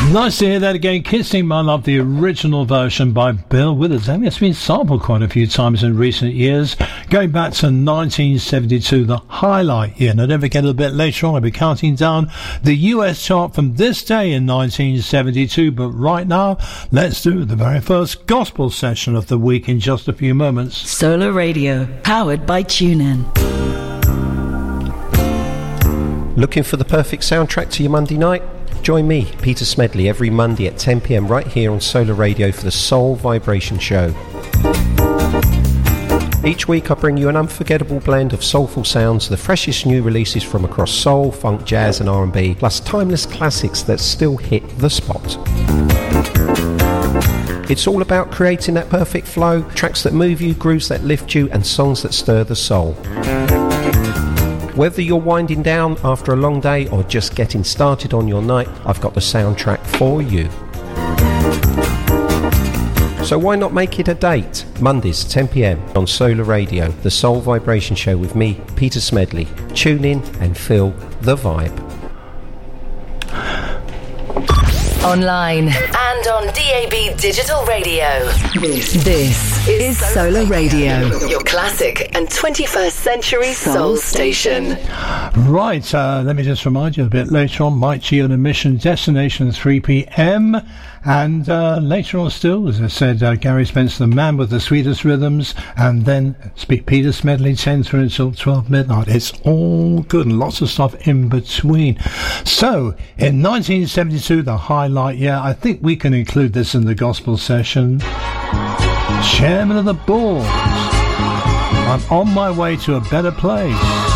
Nice to hear that again. Kissing My Love, the original version by Bill Withers. I mean, it's been sampled quite a few times in recent years, going back to 1972, the highlight year. Now, don't forget, a bit later on, I'll be counting down the US chart from this day in 1972. But right now, let's do the very first gospel session of the week in just a few moments. Solar Radio, powered by TuneIn. Looking for the perfect soundtrack to your Monday night? Join me, Peter Smedley, every Monday at 10 p.m. right here on Solar Radio for the Soul Vibration Show. Each week I bring you an unforgettable blend of soulful sounds, the freshest new releases from across soul, funk, jazz and R&B, plus timeless classics that still hit the spot. It's all about creating that perfect flow, tracks that move you, grooves that lift you, and songs that stir the soul. Whether you're winding down after a long day or just getting started on your night, I've got the soundtrack for you. So why not make it a date? Mondays, 10 p.m. on Solar Radio, the Soul Vibration Show with me, Peter Smedley. Tune in and feel the vibe. Online and on DAB Digital Radio. This is Solar Radio, your classic and 21st century soul station. Right, let me just remind you a bit later on, Mike G on a mission, destination 3 p.m. And later on still, as I said, Gary Spencer, the man with the sweetest rhythms, and then Peter Smedley, 10 through until 12 midnight. It's all good and lots of stuff in between. So, in 1972, the highlight year, I think we can include this in the gospel session. Chairman of the board, I'm on my way to a better place.